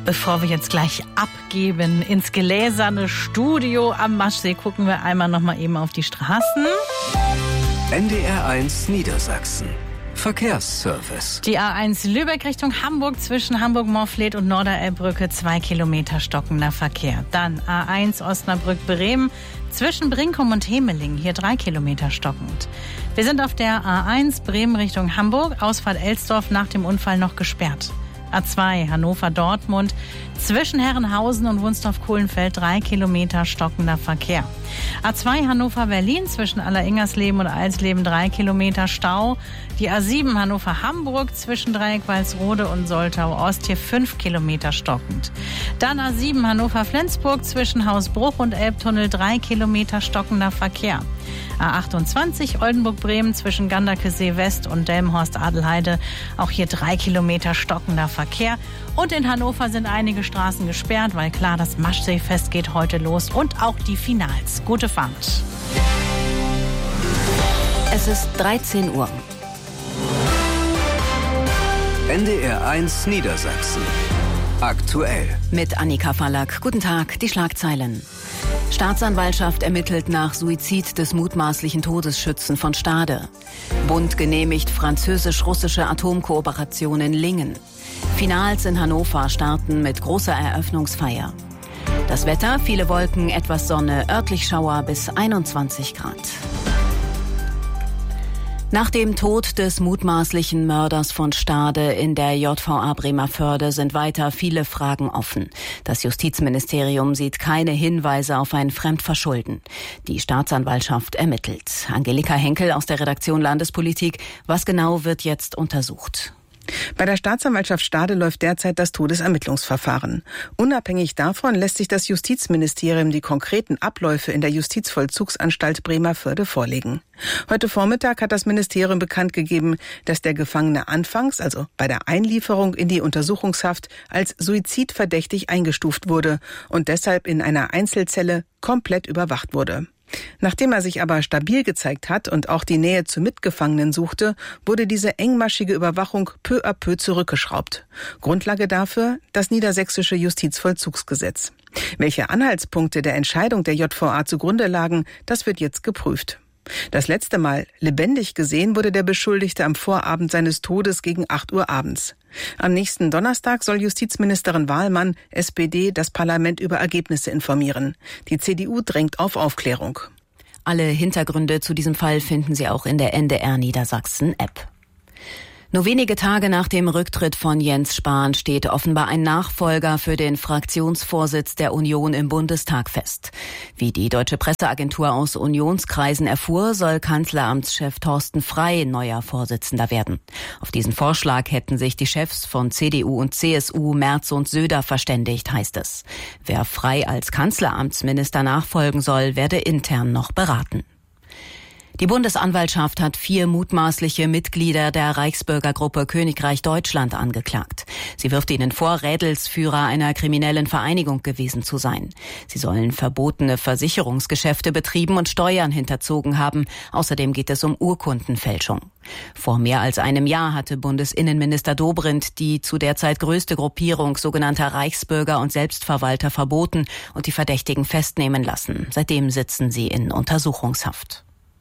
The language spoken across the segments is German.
Bevor wir jetzt gleich abgeben ins gläserne Studio am Maschsee, gucken wir einmal noch mal eben auf die Straßen. NDR1 Niedersachsen. Verkehrsservice. Die A1 Lübeck Richtung Hamburg zwischen Hamburg-Morfleet und Norderelbbrücke 2 Kilometer stockender Verkehr. Dann A1 Osnabrück-Bremen zwischen Brinkum und Hemeling, hier 3 Kilometer stockend. Wir sind auf der A1 Bremen Richtung Hamburg, Ausfahrt Elsdorf nach dem Unfall noch gesperrt. A2 Hannover-Dortmund zwischen Herrenhausen und Wunstorf-Kohlenfeld 3 Kilometer stockender Verkehr. A2 Hannover-Berlin zwischen Alleringersleben und Alsleben 3 Kilometer Stau. Die A7 Hannover-Hamburg zwischen Dreieck-Walsrode und Soltau-Ost hier 5 Kilometer stockend. Dann A7 Hannover-Flensburg zwischen Hausbruch und Elbtunnel 3 Kilometer stockender Verkehr. A28 Oldenburg-Bremen zwischen Ganderkesee West und Delmenhorst-Adelheide, auch hier 3 Kilometer stockender Verkehr. Und in Hannover sind einige Straßen gesperrt, weil klar, das Maschseefest geht heute los und auch die Finals. Gute Fahrt. Es ist 13 Uhr. NDR1 Niedersachsen. Aktuell. Mit Annika Fallack. Guten Tag, die Schlagzeilen. Staatsanwaltschaft ermittelt nach Suizid des mutmaßlichen Todesschützen von Stade. Bund genehmigt französisch-russische Atomkooperation in Lingen. Finals in Hannover starten mit großer Eröffnungsfeier. Das Wetter, viele Wolken, etwas Sonne, örtlich Schauer bis 21 Grad. Nach dem Tod des mutmaßlichen Mörders von Stade in der JVA Bremervörde sind weiter viele Fragen offen. Das Justizministerium sieht keine Hinweise auf ein Fremdverschulden. Die Staatsanwaltschaft ermittelt. Angelika Henkel aus der Redaktion Landespolitik. Was genau wird jetzt untersucht? Bei der Staatsanwaltschaft Stade läuft derzeit das Todesermittlungsverfahren. Unabhängig davon lässt sich das Justizministerium die konkreten Abläufe in der Justizvollzugsanstalt Bremervörde vorlegen. Heute Vormittag hat das Ministerium bekannt gegeben, dass der Gefangene anfangs, also bei der Einlieferung in die Untersuchungshaft, als suizidverdächtig eingestuft wurde und deshalb in einer Einzelzelle komplett überwacht wurde. Nachdem er sich aber stabil gezeigt hat und auch die Nähe zu Mitgefangenen suchte, wurde diese engmaschige Überwachung peu à peu zurückgeschraubt. Grundlage dafür das niedersächsische Justizvollzugsgesetz. Welche Anhaltspunkte der Entscheidung der JVA zugrunde lagen, das wird jetzt geprüft. Das letzte Mal lebendig gesehen wurde der Beschuldigte am Vorabend seines Todes gegen 8 Uhr abends. Am nächsten Donnerstag soll Justizministerin Wahlmann, SPD, das Parlament über Ergebnisse informieren. Die CDU drängt auf Aufklärung. Alle Hintergründe zu diesem Fall finden Sie auch in der NDR Niedersachsen App. Nur wenige Tage nach dem Rücktritt von Jens Spahn steht offenbar ein Nachfolger für den Fraktionsvorsitz der Union im Bundestag fest. Wie die deutsche Presseagentur aus Unionskreisen erfuhr, soll Kanzleramtschef Thorsten Frey neuer Vorsitzender werden. Auf diesen Vorschlag hätten sich die Chefs von CDU und CSU, Merz und Söder, verständigt, heißt es. Wer Frey als Kanzleramtsminister nachfolgen soll, werde intern noch beraten. Die Bundesanwaltschaft hat 4 mutmaßliche Mitglieder der Reichsbürgergruppe Königreich Deutschland angeklagt. Sie wirft ihnen vor, Rädelsführer einer kriminellen Vereinigung gewesen zu sein. Sie sollen verbotene Versicherungsgeschäfte betrieben und Steuern hinterzogen haben. Außerdem geht es um Urkundenfälschung. Vor mehr als einem Jahr hatte Bundesinnenminister Dobrindt die zu der Zeit größte Gruppierung sogenannter Reichsbürger und Selbstverwalter verboten und die Verdächtigen festnehmen lassen. Seitdem sitzen sie in Untersuchungshaft.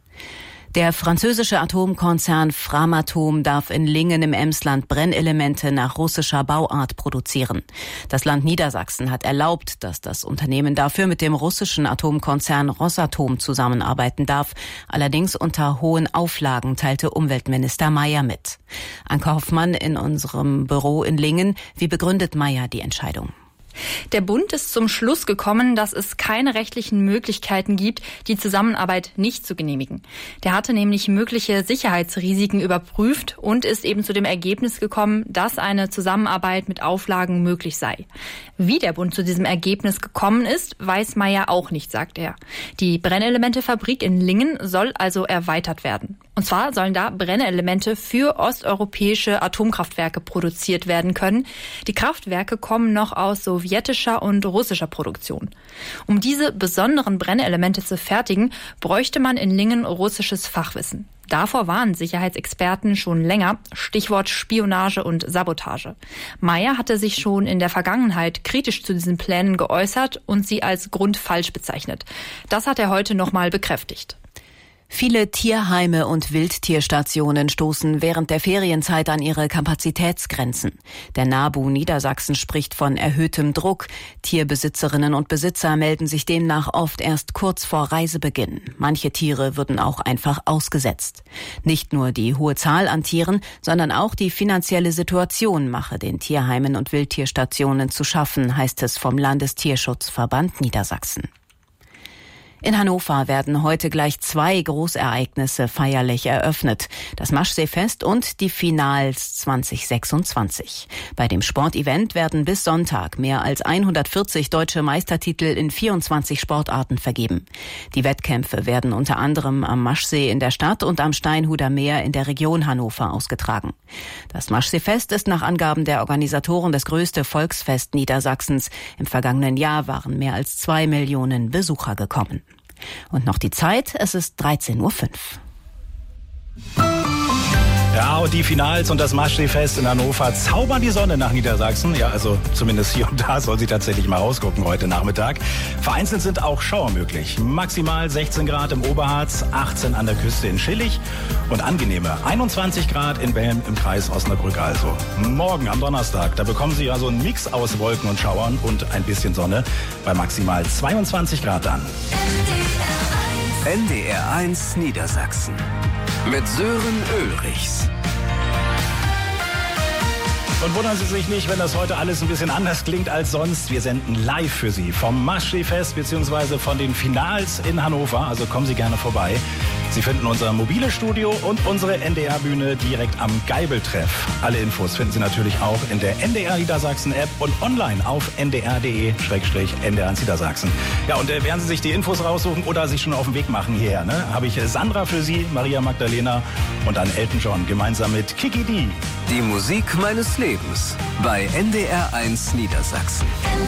Der französische Atomkonzern Framatome darf in Lingen im Emsland Brennelemente nach russischer Bauart produzieren. Das Land Niedersachsen hat erlaubt, dass das Unternehmen dafür mit dem russischen Atomkonzern Rosatom zusammenarbeiten darf, allerdings unter hohen Auflagen, teilte Umweltminister Mayer mit. Anke Hoffmann in unserem Büro in Lingen. Wie begründet Mayer die Entscheidung? Der Bund ist zum Schluss gekommen, dass es keine rechtlichen Möglichkeiten gibt, die Zusammenarbeit nicht zu genehmigen. Der hatte nämlich mögliche Sicherheitsrisiken überprüft und ist eben zu dem Ergebnis gekommen, dass eine Zusammenarbeit mit Auflagen möglich sei. Wie der Bund zu diesem Ergebnis gekommen ist, weiß Mayer auch nicht, sagt er. Die Brennelementefabrik in Lingen soll also erweitert werden. Und zwar sollen da Brennelemente für osteuropäische Atomkraftwerke produziert werden können. Die Kraftwerke kommen noch aus sowjetischer und russischer Produktion. Um diese besonderen Brennelemente zu fertigen, bräuchte man in Lingen russisches Fachwissen. Davor warnen Sicherheitsexperten schon länger. Stichwort Spionage und Sabotage. Mayer hatte sich schon in der Vergangenheit kritisch zu diesen Plänen geäußert und sie als grundfalsch bezeichnet. Das hat er heute nochmal bekräftigt. Viele Tierheime und Wildtierstationen stoßen während der Ferienzeit an ihre Kapazitätsgrenzen. Der NABU Niedersachsen spricht von erhöhtem Druck. Tierbesitzerinnen und Besitzer melden sich demnach oft erst kurz vor Reisebeginn. Manche Tiere würden auch einfach ausgesetzt. Nicht nur die hohe Zahl an Tieren, sondern auch die finanzielle Situation mache den Tierheimen und Wildtierstationen zu schaffen, heißt es vom Landestierschutzverband Niedersachsen. In Hannover werden heute gleich 2 Großereignisse feierlich eröffnet. Das Maschseefest und die Finals 2026. Bei dem Sportevent werden bis Sonntag mehr als 140 deutsche Meistertitel in 24 Sportarten vergeben. Die Wettkämpfe werden unter anderem am Maschsee in der Stadt und am Steinhuder Meer in der Region Hannover ausgetragen. Das Maschseefest ist nach Angaben der Organisatoren das größte Volksfest Niedersachsens. Im vergangenen Jahr waren mehr als 2 Millionen Besucher gekommen. Und noch die Zeit, es ist 13:05 Uhr. Ja, und die Finals und das Maschseefest in Hannover zaubern die Sonne nach Niedersachsen. Ja, also zumindest hier und da soll sie tatsächlich mal rausgucken heute Nachmittag. Vereinzelt sind auch Schauer möglich. Maximal 16 Grad im Oberharz, 18 an der Küste in Schillig und angenehme 21 Grad in Belm im Kreis Osnabrück also. Morgen am Donnerstag, da bekommen Sie ja so einen Mix aus Wolken und Schauern und ein bisschen Sonne bei maximal 22 Grad dann. NDR1 Niedersachsen mit Sören Ulrichs. Und wundern Sie sich nicht, wenn das heute alles ein bisschen anders klingt als sonst. Wir senden live für Sie vom Maschseefest bzw. von den Finals in Hannover. Also kommen Sie gerne vorbei. Sie finden unser mobiles Studio und unsere NDR-Bühne direkt am Geibeltreff. Alle Infos finden Sie natürlich auch in der NDR Niedersachsen-App und online auf ndr.de/NDR Niedersachsen. Ja, und während Sie sich die Infos raussuchen oder sich schon auf den Weg machen hierher, habe ich Sandra für Sie, Maria Magdalena und dann Elton John gemeinsam mit Kiki D. Die Musik meines Lebens bei NDR1 Niedersachsen.